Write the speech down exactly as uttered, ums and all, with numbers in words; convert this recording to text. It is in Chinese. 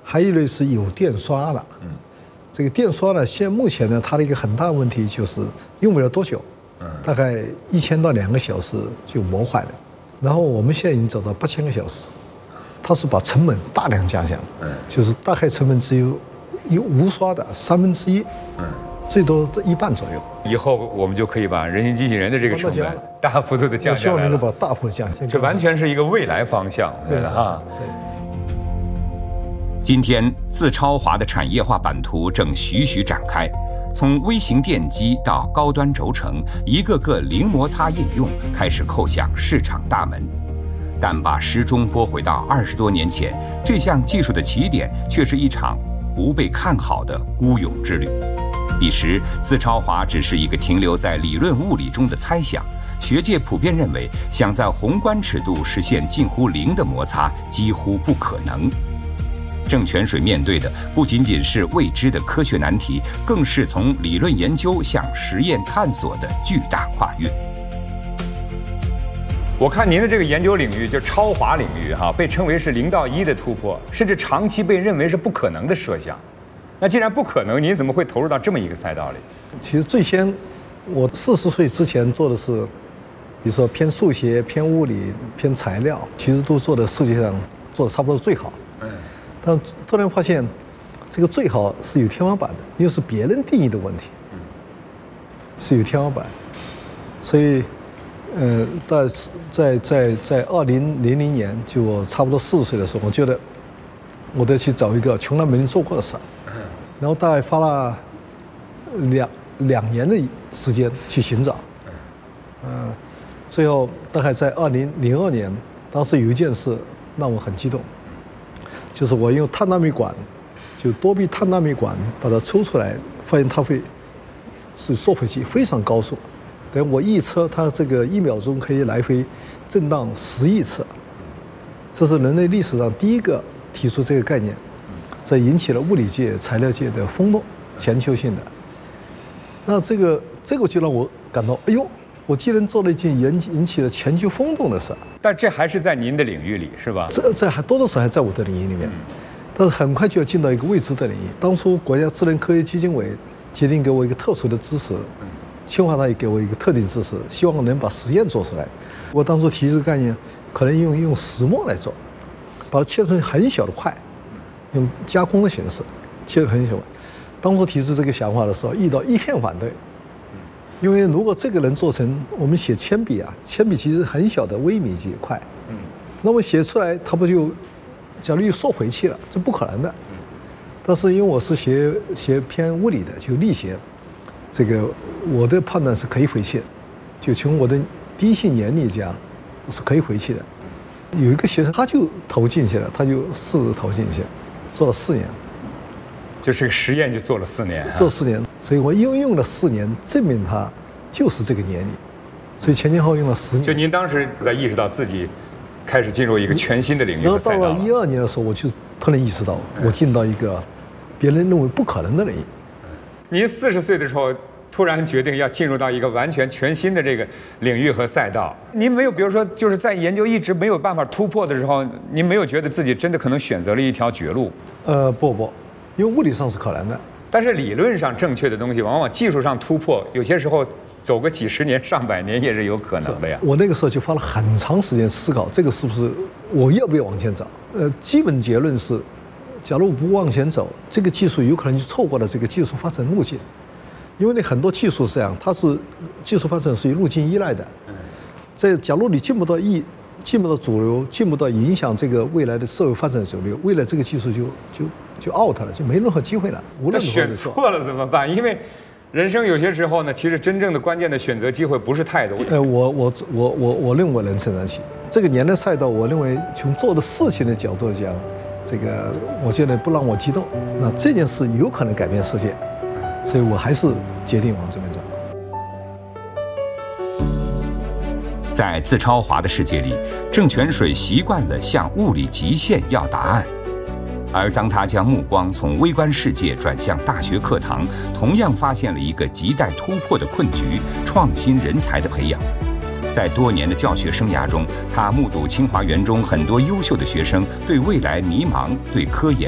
还有一类是有电刷的。嗯，这个电刷呢，现目前呢，它的一个很大问题就是用不了多久，嗯，大概一千到两个小时就磨坏了。然后我们现在已经走到八千个小时，它是把成本大量加强，嗯，就是大概成本只有有无刷的三分之一，嗯。最多一半左右， 以后我们就可以把人形机器人的这个成本大幅度的降下来了。 希望能够把大幅的降下来， 这完全是一个未来方向，对的哈。对。 今天，自超华的产业化版图正徐徐展开，从微型电机到高端轴承，一个个零摩擦应用开始叩响市场大门。但把时钟拨回到二十多年前，这项技术的起点却是一场不被看好的孤勇之旅。彼时，自超华只是一个停留在理论物理中的猜想，学界普遍认为，想在宏观尺度实现近乎零的摩擦几乎不可能。郑泉水面对的不仅仅是未知的科学难题，更是从理论研究向实验探索的巨大跨越。 我看您的这个研究领域，就超华领域哈、啊，被称为是零到一的突破，甚至长期被认为是不可能的设想。那既然不可能，您怎么会投入到这么一个赛道里？ 其实最先，我四十岁之前做的是，比如说偏数学、偏物理、偏材料，其实都做的世界上做的差不多最好。嗯。但突然发现，这个最好是有天花板的，因为是别人定义的问题。嗯。是有天花板，所以，呃，在在在在二零零零年，就我差不多四十岁的时候，我觉得，我得去找一个从来没人做过的事儿。然后大概花了两两年的时间去寻找，嗯，最后大概在二零零二年，当时有一件事让我很激动，就是我用碳纳米管，就多臂碳纳米管把它抽出来，发现它会是缩回去非常高速，等我一测它这个一秒钟可以来回震荡十亿次，这是人类历史上第一个提出这个概念。这引起了物理界、材料界的轰动，全球性的。那这个这个就让我感到，哎呦，我既然做了一件引引起了全球轰动的事， 但这还是在您的领域里，是吧？ 这这还多多少少还在我的领域里面，嗯、但是很快就要进到一个未知的领域。当初国家智能科学基金委决定给我一个特殊的支持，清华大学给我一个特定支持，希望我能把实验做出来。我当初提这个概念，可能用用石墨来做，把它切成很小的块。用加工的形式，切得很小。当初提出这个想法的时候，遇到一片反对，因为如果这个能做成，我们写铅笔啊，铅笔其实很小的微米级块，嗯，那么写出来它不就，假如又缩回去了，这不可能的。但是因为我是学学偏物理的，就力学，这个我的判断是可以回去的，就从我的第一性原理讲，是可以回去的。有一个学生他就投进去了，他就试着投进去。做了四年， 就是个实验就做了四年，啊， 做四年，所以我应用了四年，证明它就是这个原理，所以前前后后用了十年。 就您当时在意识到自己开始进入一个全新的领域然后到了一二年的时候，我就突然意识到，我进到一个别人认为不可能的领域。 您四十岁的时候突然决定要进入到一个完全全新的这个领域和赛道，您没有，比如说就是在研究一直没有办法突破的时候，您没有觉得自己真的可能选择了一条绝路？ 呃，不不，因为物理上是可能的， 但是理论上正确的东西，往往技术上突破，有些时候走个几十年、上百年也是有可能的呀。 我那个时候就花了很长时间思考，这个是不是我要不要往前走？呃，基本结论是，假如不往前走，这个技术有可能就错过了这个技术发展路径。因为你很多技术是这样，它是技术发展是以路径依赖的。在假如你进不到一进不到主流，进不到影响这个未来的社会发展的主流，未来这个技术就就就 out 了，就没任何机会了。无论选错了怎么办？因为人生有些时候呢，其实真正的关键的选择机会不是太多。 呃，我我我我我认为我能承担起这个年的赛道，我认为从做的事情的角度讲，这个我现在不让我激动，那这件事有可能改变世界。所以我还是决定往这边走。 在自超华的世界里，郑泉水习惯了向物理极限要答案，而当他将目光从微观世界转向大学课堂，同样发现了一个亟待突破的困局：创新人才的培养。在多年的教学生涯中，他目睹清华园中很多优秀的学生对未来迷茫，对科研